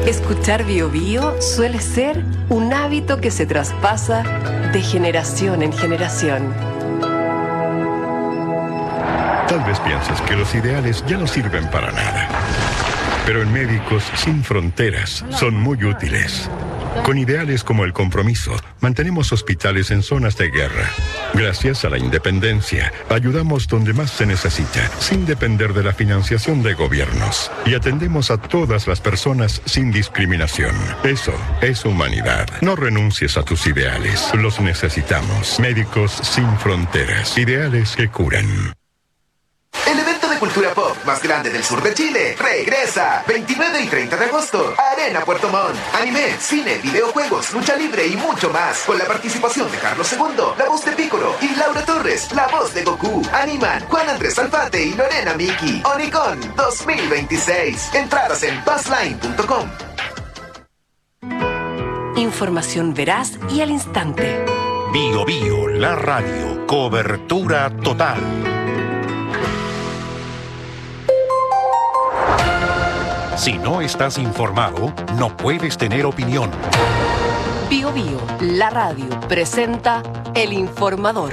Escuchar Bío Bío suele ser un hábito que se traspasa de generación en generación. Tal vez pienses que los ideales ya no sirven para nada. Pero en Médicos Sin Fronteras son muy útiles. Con ideales como el compromiso, mantenemos hospitales en zonas de guerra. Gracias a la independencia, ayudamos donde más se necesita, sin depender de la financiación de gobiernos. Y atendemos a todas las personas sin discriminación. Eso es humanidad. No renuncies a tus ideales. Los necesitamos. Médicos Sin Fronteras. Ideales que curan. El evento de cultura pop más grande del sur de Chile regresa 29 y 30 de agosto. Arena Puerto Montt. Anime, cine, videojuegos, lucha libre y mucho más. Con la participación de Carlos II, la voz de Piccolo, y Laura Torres, la voz de Goku. Animan Juan Andrés Alfate y Lorena Miki. Onicon 2026. Entradas en passline.com. Información veraz y al instante. Bío Bío, la radio. Cobertura total. Si no estás informado, no puedes tener opinión. Bío Bío, la radio, presenta El Informador.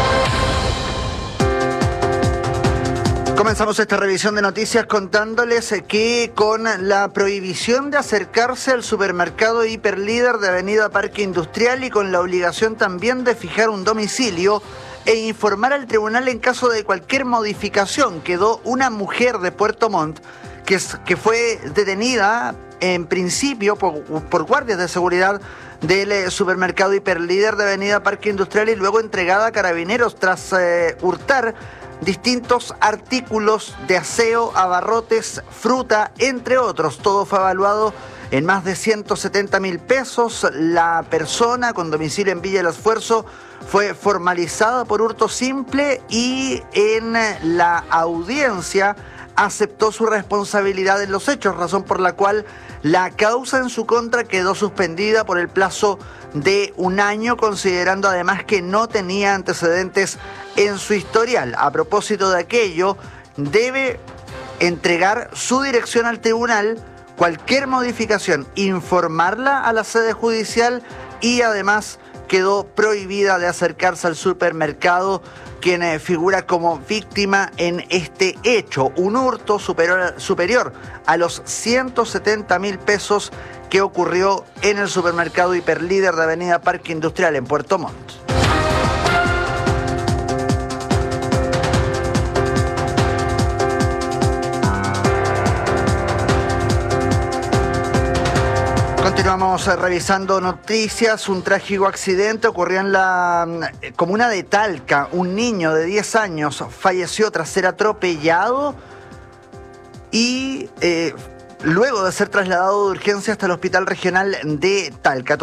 Comenzamos esta revisión de noticias contándoles que con la prohibición de acercarse al supermercado Hiperlíder de Avenida Parque Industrial y con la obligación también de fijar un domicilio e informar al tribunal en caso de cualquier modificación, quedó una mujer de Puerto Montt que fue detenida en principio por guardias de seguridad del supermercado Hiperlíder de Avenida Parque Industrial y luego entregada a carabineros tras hurtar distintos artículos de aseo, abarrotes, fruta, entre otros. Todo fue evaluado en más de 170.000 pesos. La persona con domicilio en Villa El Esfuerzo fue formalizada por hurto simple y en la audiencia aceptó su responsabilidad en los hechos, razón por la cual la causa en su contra quedó suspendida por el plazo de un año, considerando además que no tenía antecedentes en su historial. A propósito de aquello, debe entregar su dirección al tribunal, cualquier modificación, informarla a la sede judicial y además quedó prohibida de acercarse al supermercado, quien figura como víctima en este hecho. Un hurto superior a los 170.000 pesos que ocurrió en el supermercado Hiperlíder de Avenida Parque Industrial en Puerto Montt. Continuamos revisando noticias. Un trágico accidente ocurrió en la comuna de Talca. Un niño de 10 años falleció tras ser atropellado y luego de ser trasladado de urgencia hasta el Hospital Regional de Talca.